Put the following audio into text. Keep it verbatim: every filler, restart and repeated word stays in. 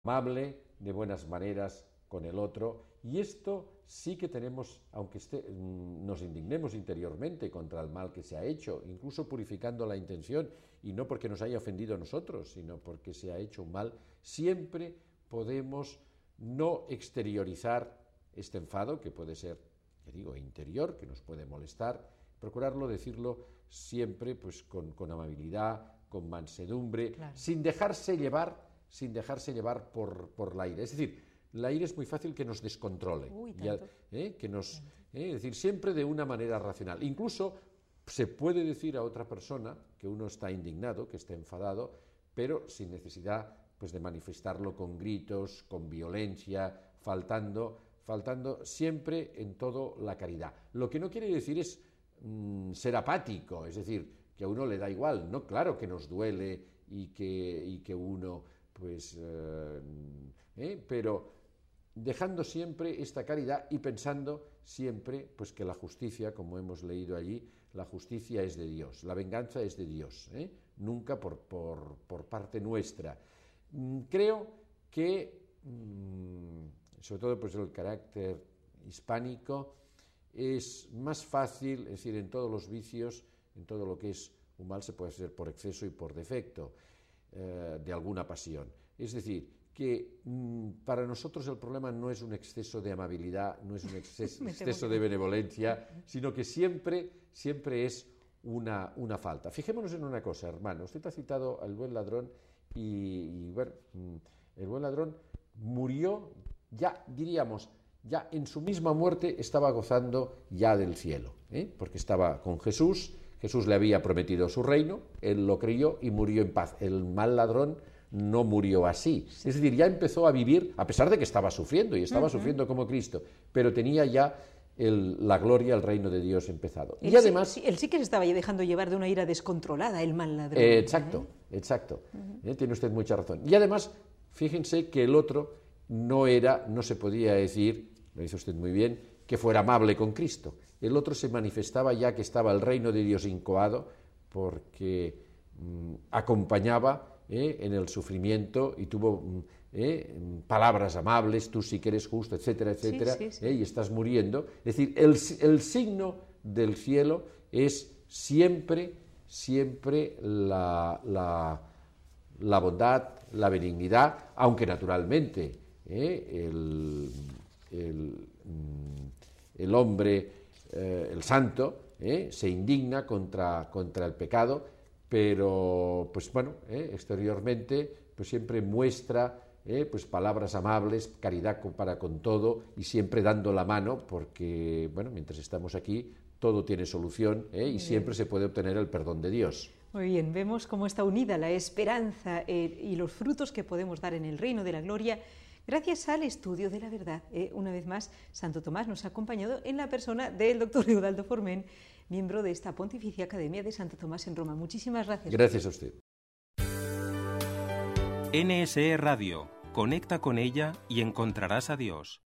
amable, de buenas maneras con el otro, y esto sí que tenemos, aunque esté, nos indignemos interiormente contra el mal que se ha hecho, incluso purificando la intención, y no porque nos haya ofendido a nosotros, sino porque se ha hecho un mal, siempre podemos no exteriorizar este enfado, que puede ser, ya digo, interior, que nos puede molestar, procurarlo decirlo siempre pues con, con amabilidad, con mansedumbre, claro, sin dejarse llevar, sin dejarse llevar por, por la ira. Es decir, la ira es muy fácil que nos descontrole. Uy, ya, eh, que nos, eh, es decir, siempre de una manera racional. Incluso se puede decir a otra persona que uno está indignado, que está enfadado, pero sin necesidad pues de manifestarlo con gritos, con violencia, faltando, faltando siempre en todo la caridad. Lo que no quiere decir es mmm, ser apático, es decir, que a uno le da igual. No, claro que nos duele y que, y que uno, pues, eh, eh, pero dejando siempre esta caridad y pensando siempre pues que la justicia, como hemos leído allí, la justicia es de Dios, la venganza es de Dios, ¿eh? Nunca por, por, por parte nuestra. Creo que, sobre todo pues el carácter hispánico, es más fácil, es decir, en todos los vicios, en todo lo que es un mal se puede hacer por exceso y por defecto eh, de alguna pasión. Es decir, que mmm, para nosotros el problema no es un exceso de amabilidad, no es un exceso, exceso de benevolencia, sino que siempre, siempre es una, una falta. Fijémonos en una cosa, hermano. Usted ha citado al buen ladrón y, y bueno, el buen ladrón murió, ya diríamos, ya en su misma muerte estaba gozando ya del cielo, ¿eh? Porque estaba con Jesús, Jesús le había prometido su reino, él lo creyó y murió en paz. El mal ladrón no murió así, es decir, ya empezó a vivir, a pesar de que estaba sufriendo, y estaba uh-huh. sufriendo como Cristo, pero tenía ya el, la gloria, el reino de Dios empezado. Él y además... Sí, él sí que se estaba dejando llevar de una ira descontrolada, el mal ladrón. Eh, exacto, uh-huh. exacto, uh-huh. eh, tiene usted mucha razón. Y además, fíjense que el otro no era, no se podía decir, lo hizo usted muy bien, que fuera amable con Cristo. El otro se manifestaba ya que estaba el reino de Dios incoado, porque mmm, acompañaba Eh, en el sufrimiento y tuvo eh, palabras amables, tú sí que eres justo, etcétera, etcétera, sí, sí, sí. Eh, y estás muriendo. Es decir, el, el signo del cielo es siempre, siempre la, la, la bondad, la benignidad, aunque naturalmente eh, el, el, el hombre, eh, el santo, eh, se indigna contra, contra el pecado, pero pues bueno, eh, exteriormente pues siempre muestra eh, pues palabras amables, caridad para con todo y siempre dando la mano, porque bueno, mientras estamos aquí todo tiene solución eh, y siempre se puede obtener el perdón de Dios. Muy bien, vemos cómo está unida la esperanza eh, y los frutos que podemos dar en el reino de la gloria gracias al estudio de la verdad. Eh, una vez más, Santo Tomás nos ha acompañado en la persona del doctor Eudaldo Forment, miembro de esta Pontificia Academia de Santo Tomás en Roma. Muchísimas gracias. Gracias a usted. N S E Radio. Conecta con ella y encontrarás a Dios.